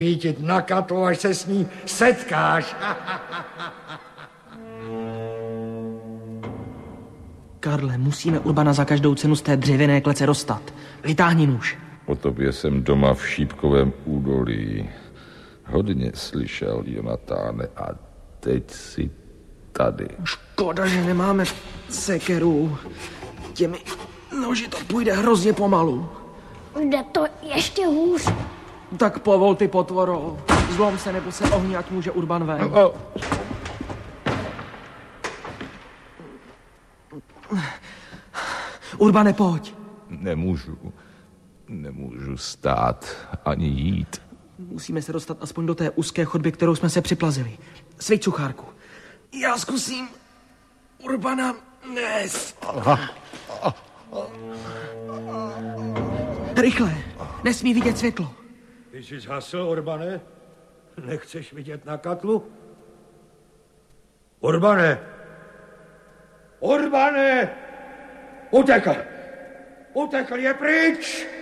Svítit na Katlu, až se s ní setkáš. Karle, musíme Urbana za každou cenu z té dřevěné klece dostat. Vytáhni nůž. O tobě jsem doma v Šípkovém údolí hodně slyšel, Jonatáne, a teď si tady. Škoda, že nemáme sekeru. Těmi noži to půjde hrozně pomalu. Jde to ještě hůř. Tak povol, ty potvoro. Zlom se nebo se ohni, ať může Urban ven. Urbane, pojď. Nemůžu stát ani jít. Musíme se dostat aspoň do té úzké chodby, kterou jsme se připlazili. Sviť suchárku. Já zkusím Urbana nést. Rychle, nesmí vidět světlo. Ty jsi zhasl, Urbane? Nechceš vidět na Katlu? Urbane! Urbane! Utekl! Utekl, je pryč!